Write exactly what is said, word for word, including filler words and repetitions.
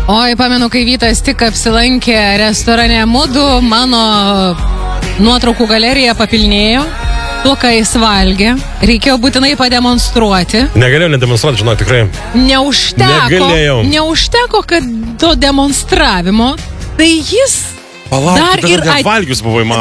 Oi, pamenu, kai Vytas tik apsilankė restorane Mudu, mano nuotraukų galerija papilnėjo tuo, ką jis valgė. Reikėjo būtinai pademonstruoti. Negalėjau nedemonstruoti, žinau, tikrai. Neužteko, Negalėjau. neužteko, kad to demonstravimo, tai jis Palauk, dar ir valgius buvo įmanoma.